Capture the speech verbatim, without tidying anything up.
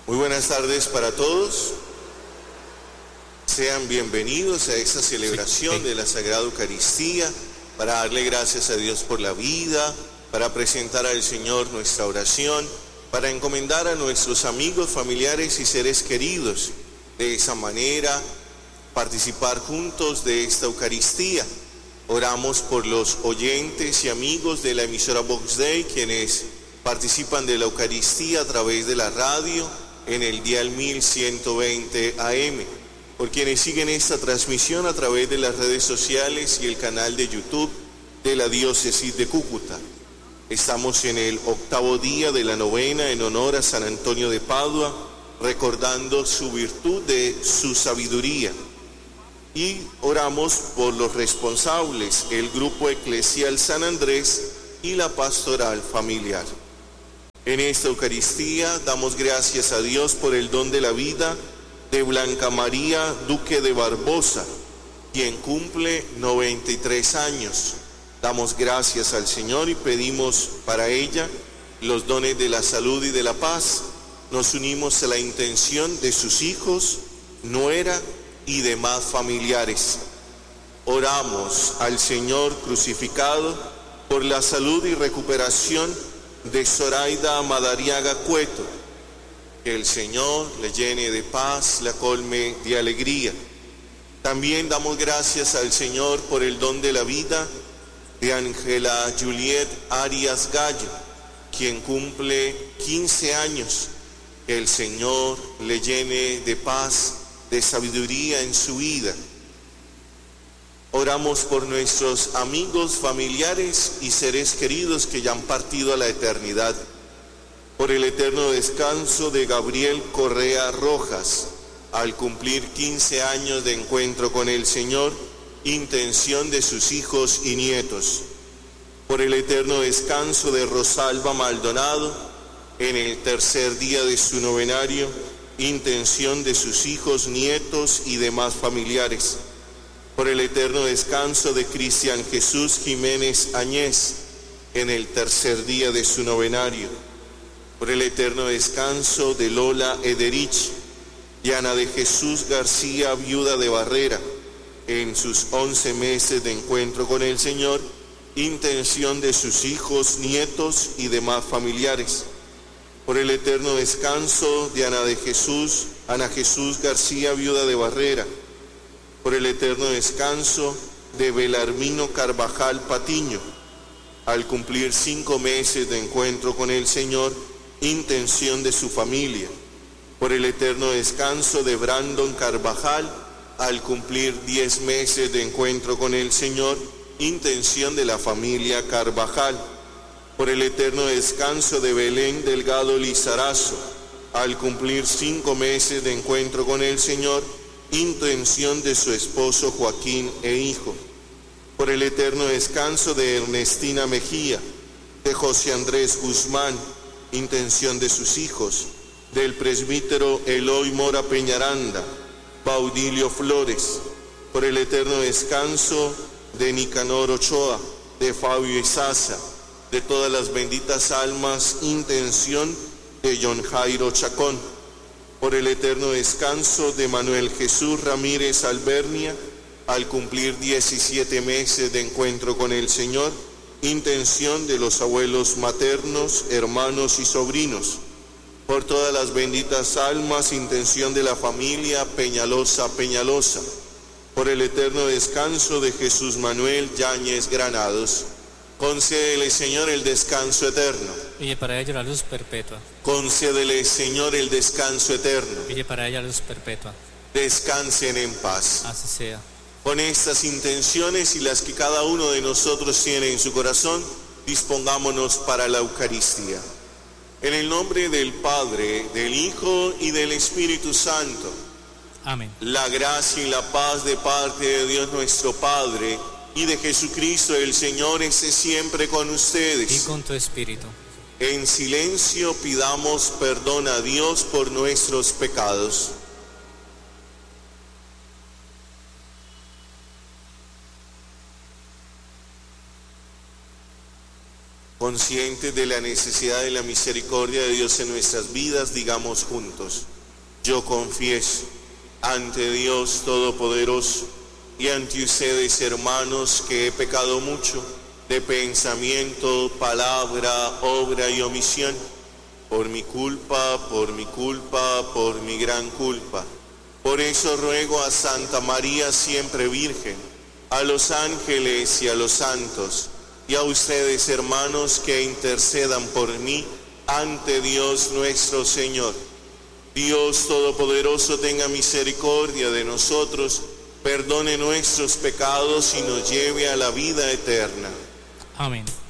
Muy buenas tardes para todos. Sean bienvenidos a esta celebración de la Sagrada Eucaristía, para darle gracias a Dios por la vida, para presentar al Señor nuestra oración, para encomendar a nuestros amigos, familiares y seres queridos. De esa manera, participar juntos de esta Eucaristía. Oramos por los oyentes y amigos de la emisora Vox Dei, quienes participan de la Eucaristía a través de la radio, en el dial mil ciento veinte A M, por quienes siguen esta transmisión a través de las redes sociales y el canal de YouTube de la Diócesis de Cúcuta. Estamos en el octavo día de la novena en honor a San Antonio de Padua, recordando su virtud de su sabiduría. Y oramos por los responsables, el Grupo Eclesial San Andrés y la Pastoral Familiar. En esta Eucaristía damos gracias a Dios por el don de la vida de Blanca María Duque de Barbosa, quien cumple noventa y tres años. Damos gracias al Señor y pedimos para ella los dones de la salud y de la paz. Nos unimos a la intención de sus hijos, nuera y demás familiares. Oramos al Señor crucificado por la salud y recuperación de Zoraida Madariaga Cueto. Que el Señor le llene de paz, la colme de alegría. También damos gracias al Señor por el don de la vida de Ángela Juliet Arias Gallo, quien cumple quince años. Que el Señor le llene de paz, de sabiduría en su vida. Oramos por nuestros amigos, familiares y seres queridos que ya han partido a la eternidad. Por el eterno descanso de Gabriel Correa Rojas, al cumplir quince años de encuentro con el Señor, intención de sus hijos y nietos. Por el eterno descanso de Rosalba Maldonado, en el tercer día de su novenario, intención de sus hijos, nietos y demás familiares. Por el eterno descanso de Cristian Jesús Jiménez Añez, en el tercer día de su novenario. Por el eterno descanso de Lola Ederich, Diana de Jesús García, viuda de Barrera, en sus once meses de encuentro con el Señor, intención de sus hijos, nietos y demás familiares. Por el eterno descanso de Ana de Jesús, Ana Jesús García, viuda de Barrera. Por el eterno descanso de Belarmino Carvajal Patiño, al cumplir cinco meses de encuentro con el Señor, intención de su familia. Por el eterno descanso de Brandon Carvajal, al cumplir diez meses de encuentro con el Señor, intención de la familia Carvajal. Por el eterno descanso de Belén Delgado Lizarazo, al cumplir cinco meses de encuentro con el Señor, intención de su esposo Joaquín e hijo. Por el eterno descanso de Ernestina Mejía, de José Andrés Guzmán, intención de sus hijos, del presbítero Eloy Mora Peñaranda, Baudilio Flores. Por el eterno descanso de Nicanor Ochoa, de Fabio Isaza, de todas las benditas almas, intención de John Jairo Chacón. Por el eterno descanso de Manuel Jesús Ramírez Albernia, al cumplir diecisiete meses de encuentro con el Señor, intención de los abuelos maternos, hermanos y sobrinos. Por todas las benditas almas, intención de la familia Peñalosa Peñalosa. Por el eterno descanso de Jesús Manuel Yáñez Granados. Concédele, Señor, el descanso eterno. Y para ello la luz perpetua. Concédele, Señor, el descanso eterno. Y para ella la luz perpetua. Descansen en paz. Así sea. Con estas intenciones y las que cada uno de nosotros tiene en su corazón, dispongámonos para la Eucaristía. En el nombre del Padre, del Hijo y del Espíritu Santo. Amén. La gracia y la paz de parte de Dios nuestro Padre y de Jesucristo el Señor esté siempre con ustedes. Y con tu espíritu. En silencio pidamos perdón a Dios por nuestros pecados. Con Conscientes de la necesidad de la misericordia de Dios en nuestras vidas, digamos juntos: yo confieso ante Dios Todopoderoso y ante ustedes, hermanos, que he pecado mucho de pensamiento, palabra, obra y omisión, por mi culpa, por mi culpa, por mi gran culpa. Por eso ruego a Santa María siempre Virgen, a los ángeles y a los santos, y a ustedes, hermanos, que intercedan por mí ante Dios nuestro Señor. Dios Todopoderoso tenga misericordia de nosotros, perdone nuestros pecados y nos lleve a la vida eterna. Amén.